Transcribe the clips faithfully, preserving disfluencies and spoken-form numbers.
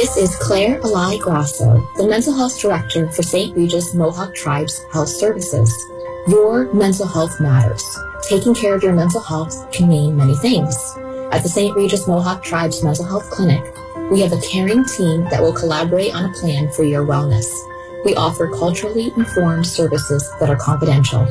This is Claire Alai Grasso, the Mental Health Director for Saint Regis Mohawk Tribes Health Services. Your mental health matters. Taking care of your mental health can mean many things. At the Saint Regis Mohawk Tribes Mental Health Clinic, we have a caring team that will collaborate on a plan for your wellness. We offer culturally informed services that are confidential.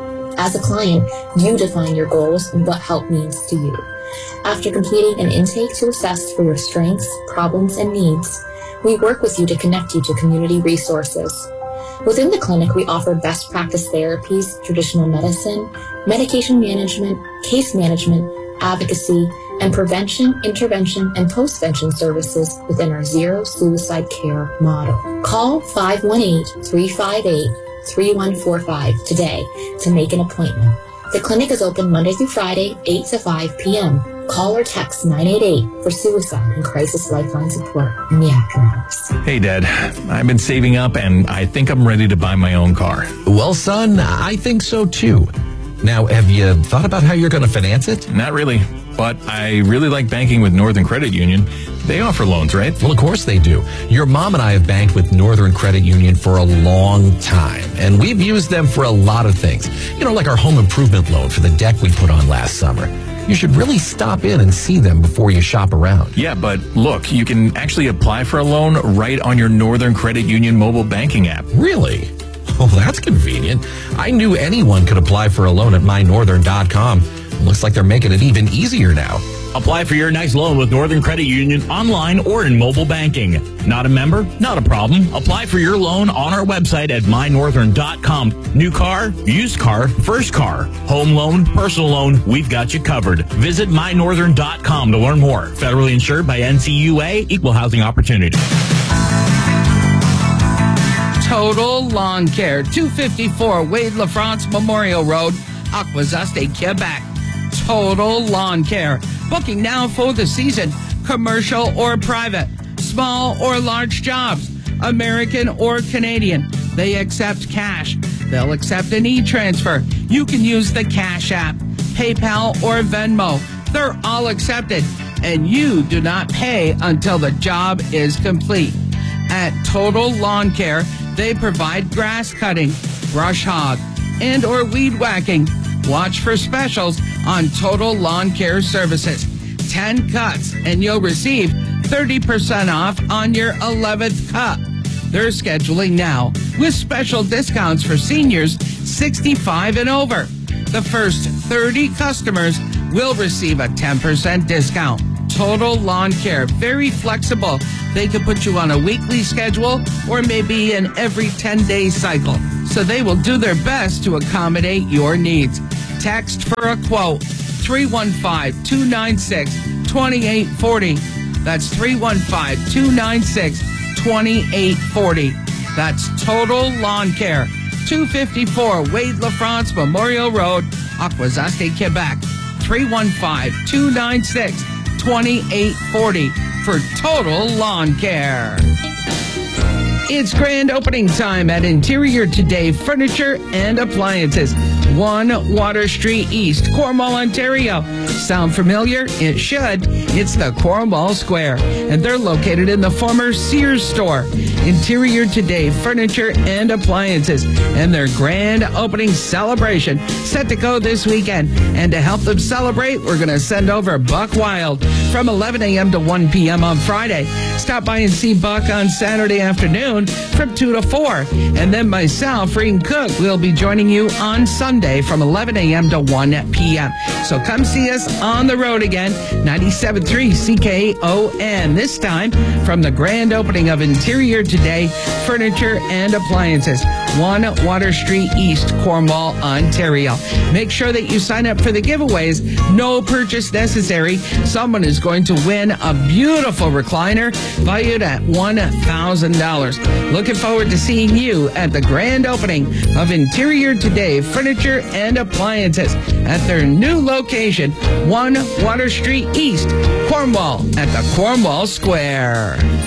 As a client, you define your goals and what help means to you. After completing an intake to assess for your strengths, problems, and needs, we work with you to connect you to community resources. Within the clinic, we offer best practice therapies, traditional medicine, medication management, case management, advocacy, and prevention, intervention, and postvention services within our Zero Suicide Care model. Call five one eight, three five eight, three one four five today to make an appointment. The clinic is open Monday through Friday, eight to five p.m. Call or text nine eight eight for suicide and crisis lifeline support in the after hours. Hey, Dad. I've been saving up, and I think I'm ready to buy my own car. Well, son, I think so, too. Now, have you thought about how you're going to finance it? Not really, but I really like banking with Northern Credit Union. They offer loans, right? Well, of course they do. Your mom and I have banked with Northern Credit Union for a long time, and we've used them for a lot of things. You know, like our home improvement loan for the deck we put on last summer. You should really stop in and see them before you shop around. Yeah, but look, you can actually apply for a loan right on your Northern Credit Union mobile banking app. Really? Well, that's convenient. I knew anyone could apply for a loan at my northern dot com. Looks like they're making it even easier now. Apply for your next loan with Northern Credit Union online or in mobile banking. Not a member? Not a problem. Apply for your loan on our website at my northern dot com. New car, used car, first car, home loan, personal loan, we've got you covered. Visit my northern dot com to learn more. Federally insured by N C U A, Equal Housing Opportunity. Total Lawn Care, two fifty-four Wade LaFrance Memorial Road, Aquazeste, Quebec. Total Lawn Care. Booking now for the season. Commercial or private. Small or large jobs. American or Canadian. They accept cash. They'll accept an e-transfer. You can use the Cash App, PayPal, or Venmo. They're all accepted. And you do not pay until the job is complete. At Total Lawn Care, they provide grass cutting, brush hog, and or weed whacking. Watch for specials on Total Lawn Care services. ten cuts and you'll receive thirty percent off on your eleventh cut. They're scheduling now with special discounts for seniors sixty-five and over. The first thirty customers will receive a ten percent discount. Total Lawn Care, very flexible. They could put you on a weekly schedule or maybe an every ten-day cycle. So they will do their best to accommodate your needs. Text for a quote, three one five, two nine six, two eight four zero. That's three one five, two nine six, two eight four zero. That's Total Lawn Care, two fifty-four Wade LaFrance Memorial Road, Aquazeste, Quebec. three one five, two nine six, two eight four zero for Total Lawn Care. It's grand opening time at Interior Today Furniture and Appliances, one Water Street East, Cornwall, Ontario. Sound familiar? It should. It's the Cornwall Square, and they're located in the former Sears store. Interior Today Furniture and Appliances, and their grand opening celebration set to go this weekend. And to help them celebrate, we're going to send over Buck Wild from eleven a.m. to one p.m. on Friday. Stop by and see Buck on Saturday afternoon from two to four. And then myself, Reem Cook, will be joining you on Sunday from eleven a.m. to one p.m. So come see us on the road again, ninety-seven point three C K O N. This time from the grand opening of Interior Today Furniture and Appliances, one Water Street East, Cornwall, Ontario. Make sure that you sign up for the giveaways. No purchase necessary. Someone is going to win a beautiful recliner valued at one thousand dollars. Looking forward to seeing you at the grand opening of Interior Today Furniture and Appliances at their new location, one Water Street East, Cornwall, at the Cornwall Square.